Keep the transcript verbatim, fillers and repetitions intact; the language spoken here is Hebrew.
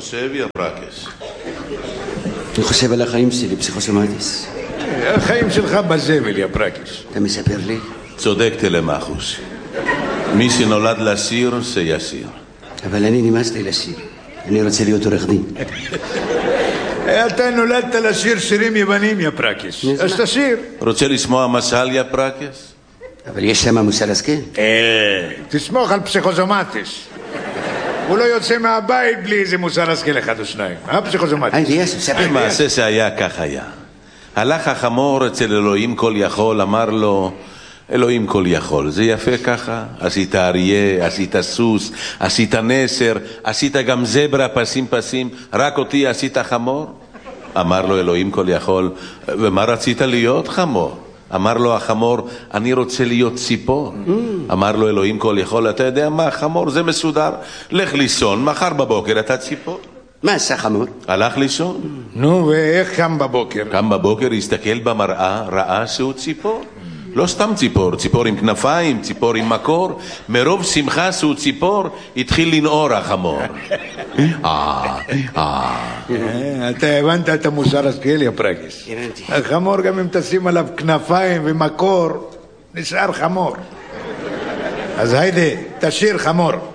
חושב, יא פרקש? אני חושב על החיים שלי, פסיכוסומטיס. החיים שלך בזבל, יא פרקש. אתה מספר לי? צודק תלמחוס. מי שנולד לשיר, שישיר. אבל אני נמאס לי לשיר. אני רוצה להיות עורך דין. אתה נולדת לשיר שירים יוונים, יא פרקש. אז תשיר. רוצה לשמוע משל, יא פרקש? אבל יש שם מוסר השכל. אה, תסמוך על פסיכוסומטיס. הוא לא יוצא מהבית בלי איזה מוסר השכל אחד או שניים. אה, פסיכוסומטיס? היי, ליאס, ספר. מעשה שהיה כך היה. הלך החמור אצל אלוהים כל יכול, אמר לו, אלוהים כל יכול, זה יפה ככה? עשית אריה, עשית סוס, עשית נסר, עשית גם זברה פסים פסים, רק אותי עשית חמור? אמר לו אלוהים כל יכול, ומה רצית להיות חמור? אמר לו החמור, אני רוצה להיות ציפור. אמר לו אלוהים כל יכול, אתה יודע מה, חמור זה מסודר, לך לישון, מחר בבוקר אתה ציפור. מה עשה חמור? הלך לישון. נו, ואיך קם בבוקר? קם בבוקר, הסתכל במראה, ראה שהוא ציפור. לא סתם ציפור, ציפור עם כנפיים, ציפור עם מקור. מרוב שמחה שהוא ציפור, התחיל לנעור החמור. אה, אה. אתה הבנת את המוסר השכל, יא פרקש. הבנתי. החמור גם אם תשים עליו כנפיים ומקור, נשאר חמור. אז היידה, תשיר חמור.